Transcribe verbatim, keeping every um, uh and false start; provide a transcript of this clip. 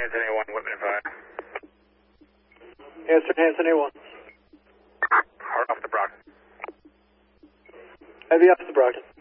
Hanson A one, Whitman five. Answer Hanson A one. Hard off the Brockton. Heavy off the Brockton.